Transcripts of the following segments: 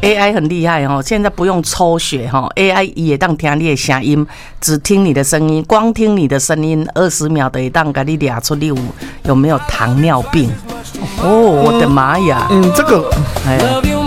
AI 很厉害哦，现在不用抽血哈 ，AI 也当听你的声音，只听你的声音，光听你的声音，20秒的也当给你俩出你有没有糖尿病？哦，我的妈呀！ 这个，哎。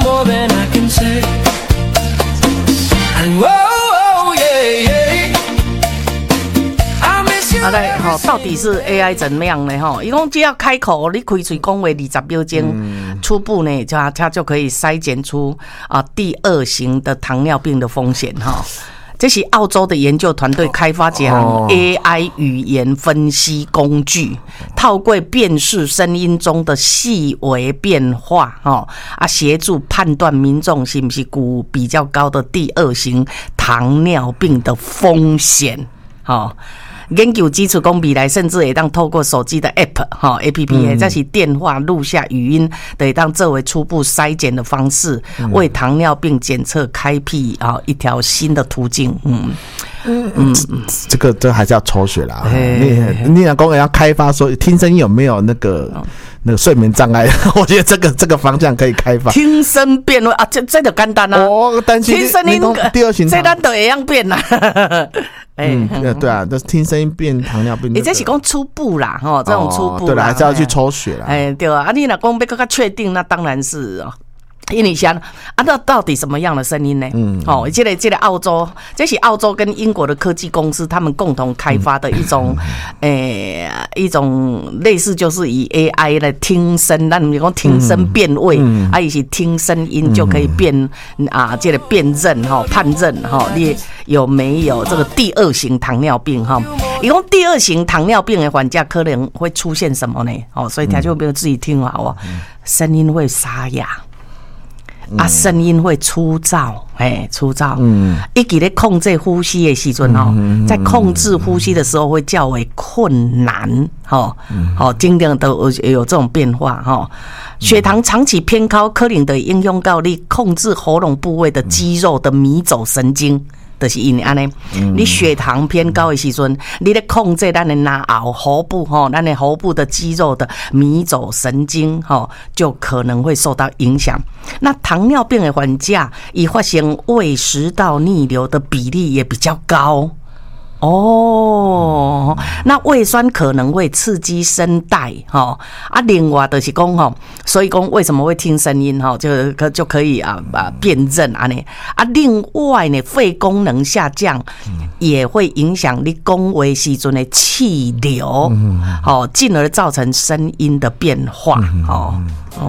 到底是 AI 怎么样呢？哈，伊讲只要开口，你开嘴讲话20秒钟，初步呢，它就可以筛检出第2型的糖尿病的风险哈。这是澳洲的研究团队开发这项 AI 语言分析工具，透过辨识声音中的细微变化，协助判断民众是不是有比较高的第2型糖尿病的风险，研究基础讲未来甚至会当透过手机的 App 这是电话录下语音，会当作为初步筛检的方式，为糖尿病检测开辟一条新的途径。 这个还是要抽血啦。你讲要开发说听声音有没有那个睡眠障碍，我觉得这个方向可以开发。 听声辨位这就简单啊。 担心听声音第2型， 这咱都一样变啦。 对啊，这听声音变糖尿病。 这是讲初步啦，这种初步啦。 对啦，还是要去抽血啦。 对啊，你若讲要更加确定，那当然是因为像那到底什么样的声音呢？这个澳洲，这是澳洲跟英国的科技公司他们共同开发的一种类似就是以 AI 来听声，那你讲听声辨位，也是听声音就可以辨这个辨认判认你有没有这个第2型糖尿病伊讲第2型糖尿病的患者可能会出现什么呢？所以他就没有自己听好声音会沙哑。声音会粗燥，粗燥。一直在控制呼吸的时阵在控制呼吸的时候会较为困难，经常都有这种变化血糖长期偏高，可能的影响到你控制喉咙部位的肌肉的迷走神经。就是因为安尼，你血糖偏高的时阵，你咧控制咱的拿喉喉部咱的喉部的肌肉的迷走神经就可能会受到影响。那糖尿病的患者，以发生胃食道逆流的比例也比较高。那胃酸可能会刺激声带另外就是讲所以讲为什么会听声音就可以辨认另外呢，肺功能下降也会影响你讲话时阵的气流进而造成声音的变化